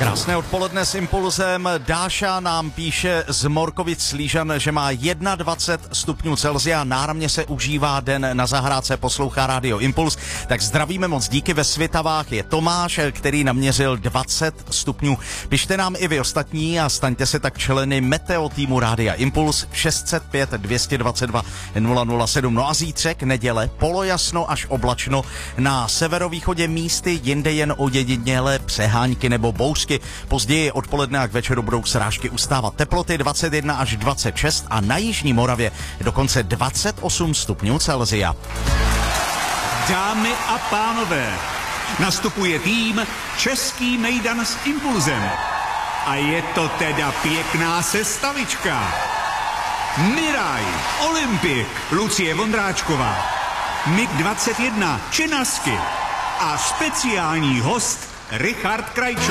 Krásné odpoledne s Impulzem. Dáša nám píše z Morkovic Slížan, že má 21 stupňů Celsia, náramně se užívá den na zahrádce, poslouchá rádio Impuls. Tak zdravíme moc, díky. Ve Svitavách je Tomáš, který naměřil 20 stupňů. Pište nám i vy ostatní a staňte se tak členy Meteo týmu rádia Impuls 605 222 007. No a zítřek, neděle, polojasno až oblačno, na severovýchodě místy, jinde jen ojedinělé přehánky nebo bouřky. Později odpoledne a k večeru budou srážky ustávat. Teploty 21 až 26 a na jižní Moravě dokonce 28 stupňů Celsia. Dámy a pánové, nastupuje tým Český mejdan s Impulzem. A je to teda pěkná sestavička. Miraj, Olympik, Lucie Vondráčková, MiG-21, Čenasky a speciální host Richard Krajčo.